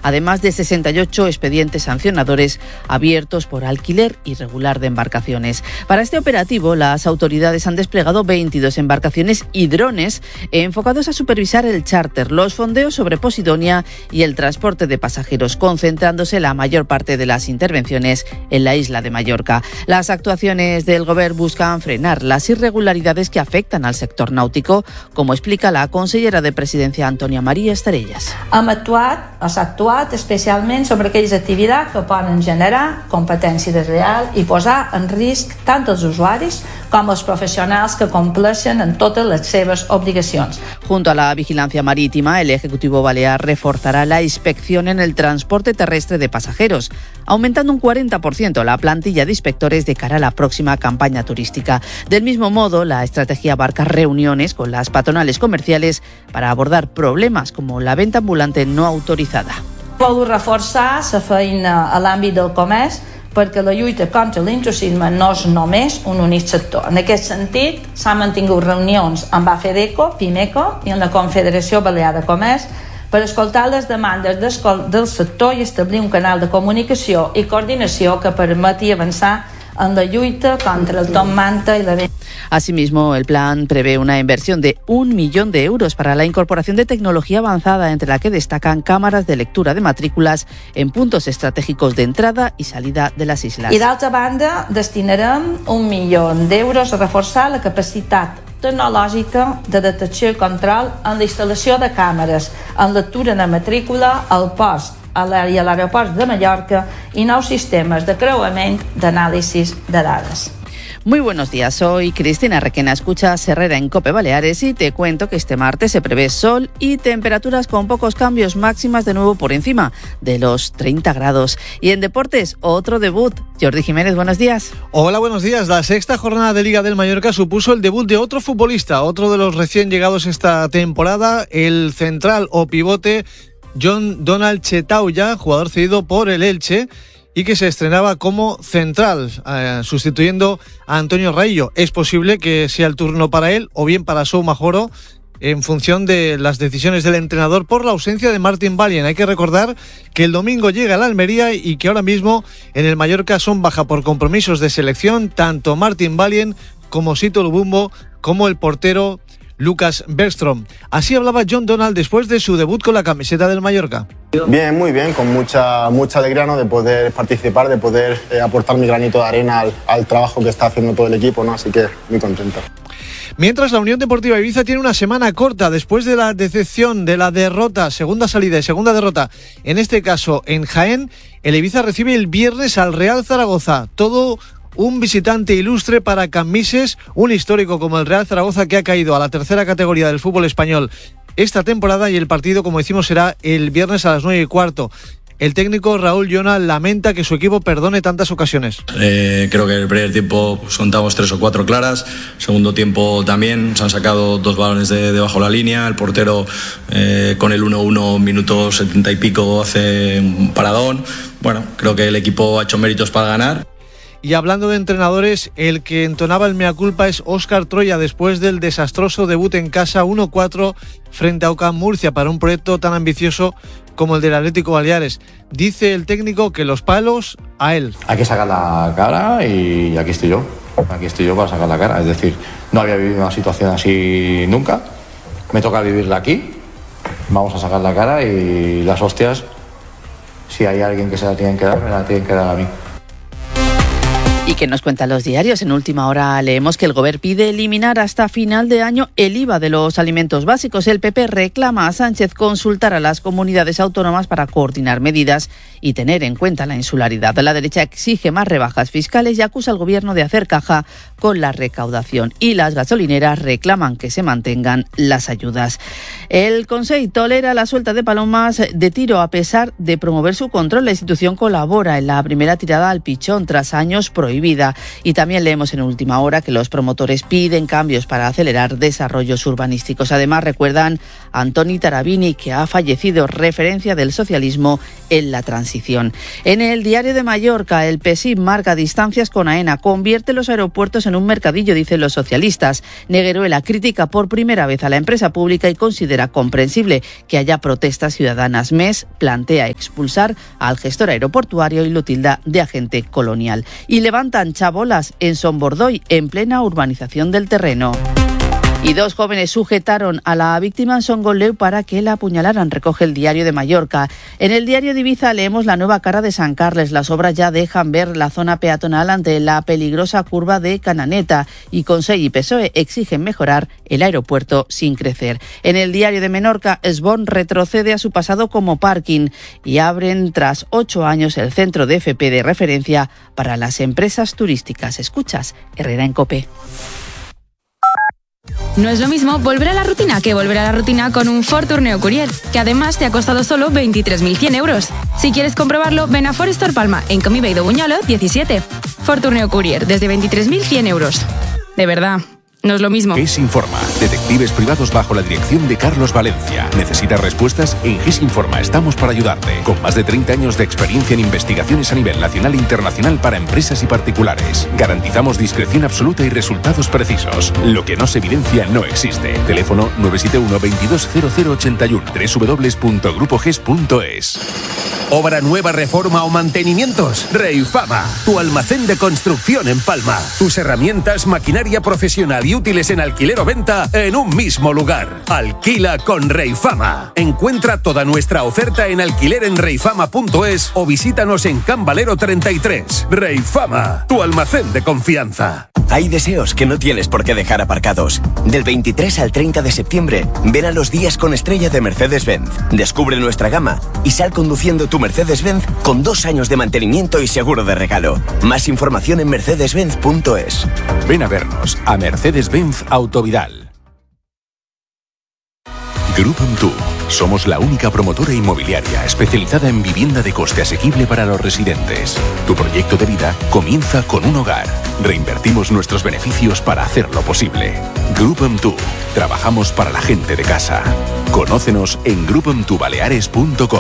además de 68 expedientes sancionadores abiertos por alquiler irregular de embarcaciones. Para este operativo, las autoridades han desplegado 22 embarcaciones y drones enfocados a supervisar el charter, los fondeos sobre Posidonia y el transporte de pasajeros, concentrándose la mayor parte de las intervenciones en la isla de Mallorca. Las actuaciones del Govern buscan frenar las irregularidades que afectan al sector náutico, como explica la consellera de Presidencia, Antònia Maria Estarellas. S'ha actuat especialment sobre aquelles activitats que poden generar competència deslleial i posar en risc tant els usuaris com els professionals que compleixen en totes les seves obligacions. Junto a la vigilancia marítima, el Ejecutivo Balear reforzará la inspección en el transporte terrestre de pasajeros, aumentando un 40% la plantilla de inspectores de cara a la próxima campaña turística. Del mismo modo, la estrategia abarca reuniones con las patronales comerciales para abordar problemas como la venta ambulante no autorizada. Vol reforçar la feina a l'àmbit del comerç perquè la lluita contra l'intrusisme no és només un únic sector. En aquest sentit, s'han mantingut reunions amb AFEDECO, PIMECO i amb la Confederació Balear de Comerç per escoltar les demandes del sector i establir un canal de comunicació i coordinació que permeti avançar en la lluita contra el top manta y la venta. Asimismo, el plan prevé una inversión de 1 millón de euros para la incorporación de tecnología avanzada, entre la que destacan cámaras de lectura de matrículas en puntos estratégicos de entrada y salida de las islas. I d'altra banda, destinarem 1 milió d'euros a reforçar la capacitat tecnològica de detecció i control en la instal·lació de càmeres en lectura de matrícula al post i a l'aeroport de Mallorca y nous sistemes de creuament d'anàlisis de dades. Muy buenos días, soy Cristina Requena, escuchas Herrera en COPE Baleares y te cuento que este martes se prevé sol y temperaturas con pocos cambios, máximas de nuevo por encima de los 30 grados. Y en deportes, otro debut. Jordi Jiménez, buenos días. Hola, buenos días. La sexta jornada de Liga del Mallorca supuso el debut de otro futbolista, otro de los recién llegados esta temporada, el central o pivote Jon Donald Chetauya, jugador cedido por el Elche y que se estrenaba como central, sustituyendo a Antonio Raillo. Es posible que sea el turno para él o bien para Sou Majoro, en función de las decisiones del entrenador por la ausencia de Martin Valien. Hay que recordar que el domingo llega el Almería y que ahora mismo en el Mallorca son baja por compromisos de selección tanto Martin Valien como Sito Lubumbo como el portero Lucas Bergström. Así hablaba Jon Donald después de su debut con la camiseta del Mallorca. Bien, muy bien, con mucha alegría, ¿no?, de poder participar, de poder aportar mi granito de arena al trabajo que está haciendo todo el equipo, ¿no? Así que muy contento. Mientras, la Unión Deportiva Ibiza tiene una semana corta después de la decepción, de la derrota, segunda salida y segunda derrota, en este caso en Jaén. El Ibiza recibe el viernes al Real Zaragoza. Todo un visitante ilustre para Cambises, un histórico como el Real Zaragoza que ha caído a la tercera categoría del fútbol español esta temporada, y el partido, como decimos, será el viernes a las 9:15. El técnico Raúl Llona lamenta que su equipo perdone tantas ocasiones. Creo que el primer tiempo contamos 3 o 4 claras, segundo tiempo también, se han sacado 2 balones de debajo la línea, el portero con el 1-1 minuto 70 y pico hace un paradón. Bueno, creo que el equipo ha hecho méritos para ganar. Y hablando de entrenadores, el que entonaba el mea culpa es Óscar Troya después del desastroso debut en casa 1-4 frente a UCAM Murcia para un proyecto tan ambicioso como el del Atlético Baleares. Dice el técnico que los palos a él. Hay que sacar la cara y aquí estoy yo. Aquí estoy yo para sacar la cara. Es decir, no había vivido una situación así nunca. Me toca vivirla aquí. Vamos a sacar la cara y las hostias, si hay alguien que se la tienen que dar, me la tienen que dar a mí. ¿Y qué nos cuentan los diarios? En Última Hora leemos que el Govern pide eliminar hasta final de año el IVA de los alimentos básicos. El PP reclama a Sánchez consultar a las comunidades autónomas para coordinar medidas y tener en cuenta la insularidad. La derecha exige más rebajas fiscales y acusa al Gobierno de hacer caja con la recaudación. Y las gasolineras reclaman que se mantengan las ayudas. El Consell tolera la suelta de palomas de tiro a pesar de promover su control. La institución colabora en la primera tirada al pichón tras años prohibidos prohibida. Y también leemos en Última Hora que los promotores piden cambios para acelerar desarrollos urbanísticos. Además, recuerdan a Antoni Tarabini, que ha fallecido, referencia del socialismo en la transición. En el Diario de Mallorca, el PSIM marca distancias con AENA, convierte los aeropuertos en un mercadillo, dicen los socialistas. Negueruela critica por primera vez a la empresa pública y considera comprensible que haya protestas ciudadanas. MES plantea expulsar al gestor aeroportuario y lo tilda de agente colonial. Y levantan chabolas en Son Bordoy, en plena urbanización del terreno. Y 2 jóvenes sujetaron a la víctima en Songoleu para que la apuñalaran, recoge el Diario de Mallorca. En el Diario de Ibiza leemos la nueva cara de San Carles. Las obras ya dejan ver la zona peatonal ante la peligrosa curva de Cananeta, y Consell y PSOE exigen mejorar el aeropuerto sin crecer. En el Diario de Menorca, Esbón retrocede a su pasado como parking y abren tras 8 años el centro de FP de referencia para las empresas turísticas. Escuchas Herrera en COPE. No es lo mismo volver a la rutina que volver a la rutina con un Ford Tourneo Courier, que además te ha costado solo 23.100 euros. Si quieres comprobarlo, ven a Ford Store Palma, en Comibey de Buñolo 17. Ford Tourneo Courier, desde 23.100 euros. De verdad, no es lo mismo. GES Informa, detectives privados bajo la dirección de Carlos Valencia. ¿Necesitas respuestas? En GES Informa estamos para ayudarte. Con más de 30 años de experiencia en investigaciones a nivel nacional e internacional para empresas y particulares. Garantizamos discreción absoluta y resultados precisos. Lo que no se evidencia no existe. Teléfono 971 220081, www.grupoges.es. Obra nueva, reforma o mantenimientos. Reifama, tu almacén de construcción en Palma. Tus herramientas, maquinaria profesional y útiles en alquiler o venta en un mismo lugar. Alquila con Reifama. Encuentra toda nuestra oferta en alquilerenreifama.es o visítanos en Can Valero 33. Reifama, tu almacén de confianza. Hay deseos que no tienes por qué dejar aparcados. Del 23 al 30 de septiembre, ven a los días con estrella de Mercedes-Benz. Descubre nuestra gama y sal conduciendo tu Mercedes-Benz con 2 años de mantenimiento y seguro de regalo. Más información en mercedes-benz.es. Ven a vernos a Mercedes-Benz Autovidal. Group &2. Somos la única promotora inmobiliaria especializada en vivienda de coste asequible para los residentes. Tu proyecto de vida comienza con un hogar. Reinvertimos nuestros beneficios para hacerlo posible. Group &2. Trabajamos para la gente de casa. Conócenos en groupm2baleares.com.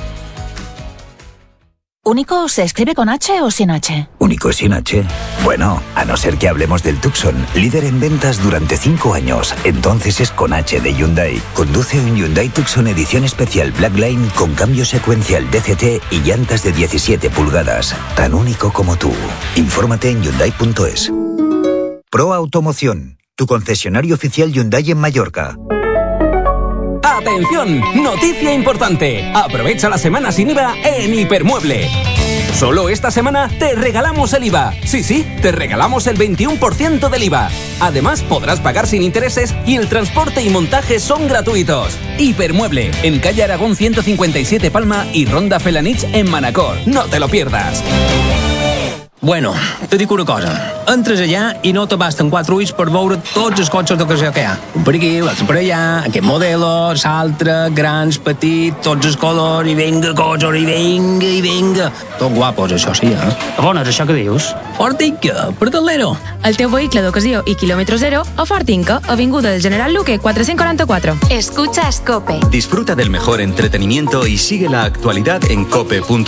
¿Único se escribe con H o sin H? ¿Único sin H? Bueno, a no ser que hablemos del Tucson, líder en ventas durante 5 años. Entonces es con H de Hyundai. Conduce un Hyundai Tucson edición especial Blackline con cambio secuencial DCT y llantas de 17 pulgadas. Tan único como tú. Infórmate en Hyundai.es. Pro Automoción, tu concesionario oficial Hyundai en Mallorca. ¡Atención! ¡Noticia importante! Aprovecha la semana sin IVA en Hipermueble. Solo esta semana te regalamos el IVA. Sí, te regalamos el 21% del IVA. Además, podrás pagar sin intereses y el transporte y montaje son gratuitos. Hipermueble, en calle Aragón 157 Palma y Ronda Felanich en Manacor. No te lo pierdas. Bueno, te dic una cosa. Entres allà i no te basten 4 ulls per veure tots els cotxes d'ocasió que hi ha. Un per aquí, l'altre per allà, aquest modelo, l'altre, grans, petits, tots els colors, i vinga, cotxes, i vinga. Tot guapos, això sí, eh? On és això que dius? Fortinca, per Talero. El teu vehicle d'ocasió i quilòmetre zero a Fortinca, avinguda del General Luque 444. Escuchas COPE. Disfruta del mejor entretenimiento y sigue la actualidad en cope.es.